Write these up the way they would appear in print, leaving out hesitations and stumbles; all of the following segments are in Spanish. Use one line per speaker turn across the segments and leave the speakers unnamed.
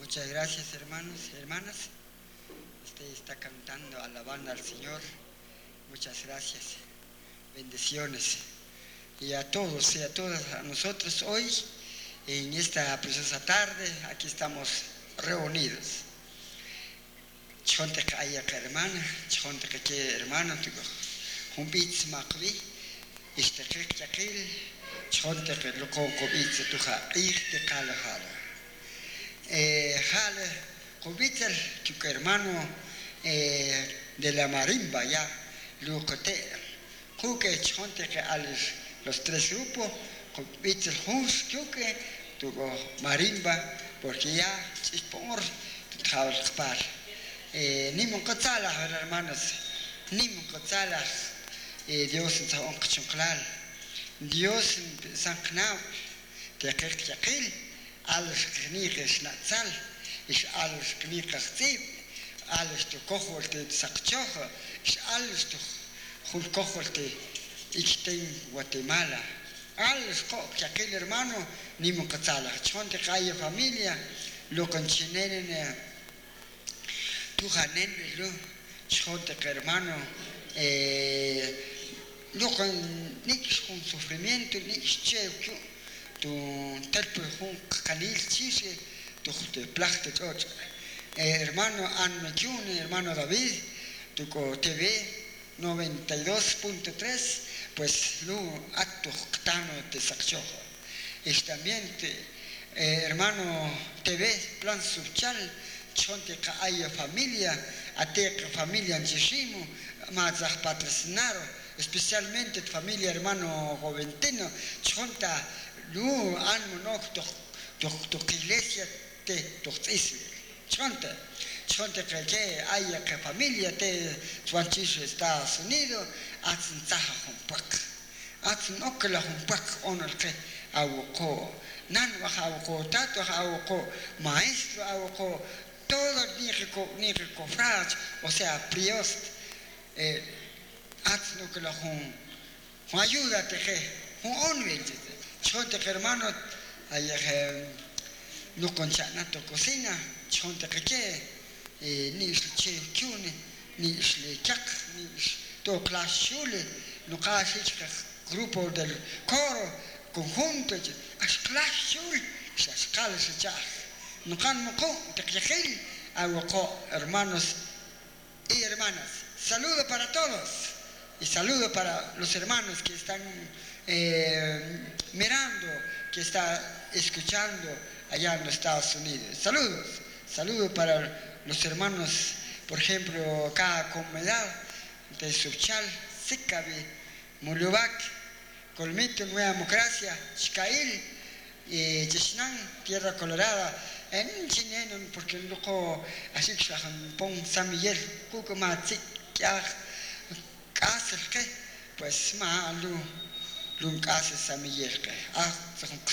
Muchas gracias, hermanos y hermanas. Usted está cantando, alabando al Señor. Muchas gracias. Bendiciones. Y a todos y a todas a nosotros hoy, en esta preciosa tarde, aquí estamos reunidos. Chonte kaya hermana, chonte que hermano, un bits makvi, este que yakil, chonte que lo coco bits tuja, irte kalahara. Jale, Júpiter, tu hermano de la marimba, ya, Lucote, Juque, Chonte, que a los tres grupos, Júpiter, Jus, Juque, tu marimba, porque ya, Chispor, tu Jalpar. Ni Moncotala, hermanos, ni Moncotala, Dios en San Oncochonclal, Dios en San Knau, te aquel. Alles kniges natsal, is alles kniges zip, alles to kocholte sakchocha, is alles to goed kocholte ich ten Guatemala. Alles que aquel hermano ni mo katsala. Chonte kaya familia, lo conchinenen tu janen lo, chonte que hermano lo con nix con sufrimiento, nix cheu. Tu telpo un canil chise, tu plachte toch. Hermano Anmechune, hermano David, tu TV 92.3, pues lu acto octano de saxojo. Y también hermano TV plan social, chonte que haya familia, ateca familia en Chishimo, mazah patrocinaro, especialmente familia hermano Joventino, chonta lu anmo no tu iglesia te tu chonte que haya que familia te chuanchis Estados Unidos hacen taja humpak hacen okla humpak honor que awoko nan wahawoko tato awoko maestro awoko todo ni cofrades, o sea prios hacen okla hum ayúdate que un onvente chonte que hermano ayer no conchana to cocina chonte que ni che kyune ni le chak ni to class shule no casi grupo del coro conjunto as class shule as escala se cha no can no te que hago hermanos y hermanas. Saludo para todos y saludo para los hermanos que están mirando, que está escuchando allá en los Estados Unidos. Saludos para los hermanos, por ejemplo, cada comunidad de Suchal, Sicabi, Mulubac, Colmito, Nueva Democracia, Chicail, y Chesnán, Tierra Colorada, en Chineno, porque luego así que pon San Miguel, Cucumatzik, Casel, pues malu. Lung hace Samiller que hace un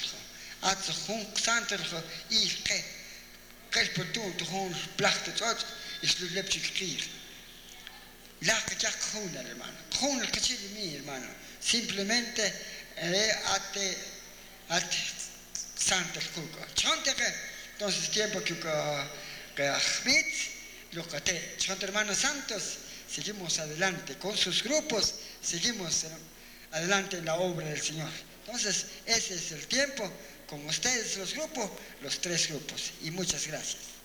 xantel y que es por tu un plato todo es lo lepchik kir la que ya hermano con el que de mi hermano simplemente ate xantel cuco chonte que entonces tiempo que lo que te chonte hermanos santos seguimos adelante con sus grupos seguimos adelante en la obra del Señor. Entonces, ese es el tiempo, con ustedes los grupos, los tres grupos. Y muchas gracias.